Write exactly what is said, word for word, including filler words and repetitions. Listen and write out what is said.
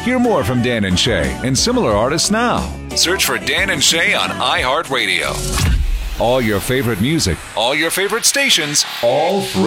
Hear more from Dan and Shay and similar artists now. Search for Dan and Shay on iHeartRadio. All your favorite music, all your favorite stations, all free.